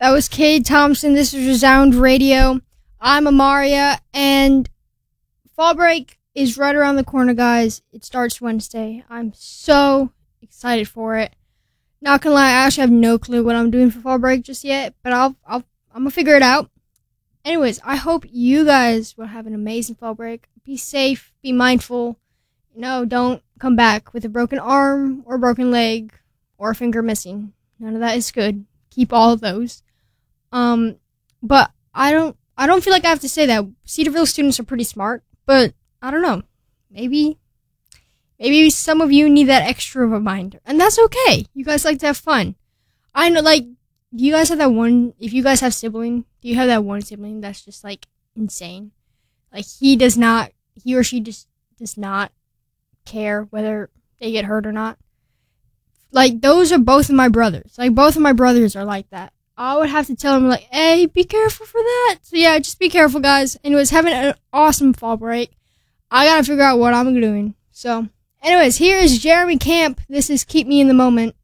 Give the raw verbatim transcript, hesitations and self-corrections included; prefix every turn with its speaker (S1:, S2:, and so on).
S1: That was Cade Thompson. This is Resound Radio. I'm Amaria, and fall break is right around the corner, guys. It starts Wednesday. I'm so excited for it. Not gonna lie, I actually have no clue what I'm doing for fall break just yet, but I'll, I'll, I'm gonna figure it out. Anyways, I hope you guys will have an amazing fall break. Be safe, be mindful. You know, don't come back with a broken arm or a broken leg or a finger missing. None of that is good. Keep all of those. Um, but I don't, I don't feel like I have to say that. Cedarville students are pretty smart, but I don't know. Maybe, maybe some of you need that extra reminder, and that's okay. You guys like to have fun. I know, like, do you guys have that one, if you guys have sibling, do you have that one sibling that's just, like, insane? Like, he does not, he or she just does not care whether they get hurt or not. Like, those are both of my brothers. Like, both of my brothers are like that. I would have to tell them, like, hey, be careful for that. So, yeah, just be careful, guys. Anyways, having an awesome fall break. I gotta figure out what I'm doing. So, anyways, here is Jeremy Camp. This is Keep Me in the Moment.